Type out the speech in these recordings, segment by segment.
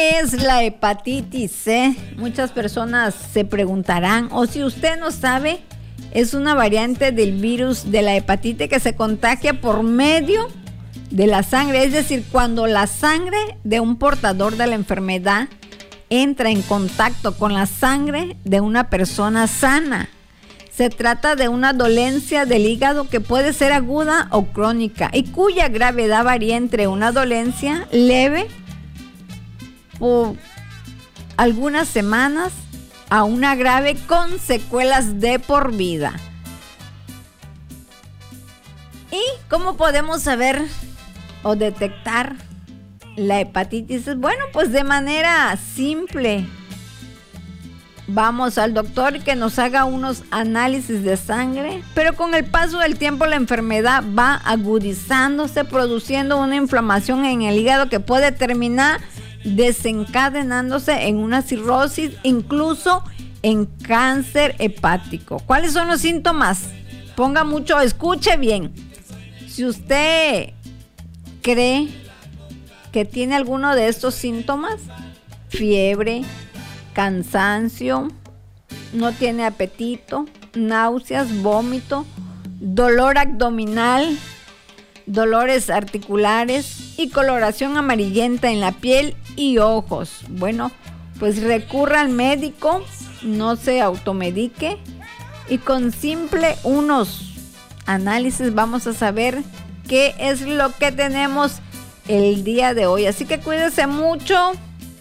Es la hepatitis C. Muchas personas se preguntarán, o si usted no sabe, es una variante del virus de la hepatitis que se contagia por medio de la sangre, es decir, cuando la sangre de un portador de la enfermedad entra en contacto con la sangre de una persona sana. Se trata de una dolencia del hígado que puede ser aguda o crónica y cuya gravedad varía entre una dolencia leve por algunas semanas a una grave con secuelas de por vida. ¿Y cómo podemos saber o detectar la hepatitis? Bueno, pues de manera simple. Vamos al doctor que nos haga unos análisis de sangre, pero con el paso del tiempo la enfermedad va agudizándose, produciendo una inflamación en el hígado que puede terminar desencadenándose en una cirrosis, incluso en cáncer hepático. ¿Cuáles son los síntomas? Escuche bien. Si usted cree que tiene alguno de estos síntomas, fiebre, cansancio, no tiene apetito, náuseas, vómito, dolor abdominal, dolores articulares y coloración amarillenta en la piel y ojos, bueno, pues recurra al médico, no se automedique y con simple unos análisis vamos a saber qué es lo que tenemos el día de hoy. Así que cuídese mucho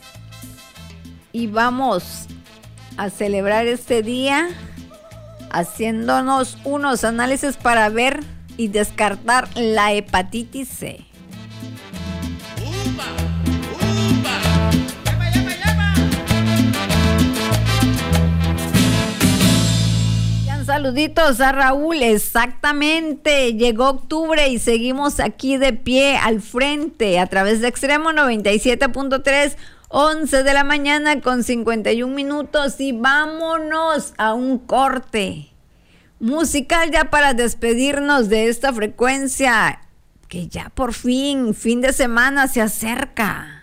y vamos a celebrar este día haciéndonos unos análisis para ver y descartar la hepatitis C. Saluditos a Raúl, exactamente, llegó octubre y seguimos aquí de pie al frente a través de Extremo 97.3, 11 de la mañana con 51 minutos y vámonos a un corte musical ya para despedirnos de esta frecuencia que ya por fin de semana se acerca.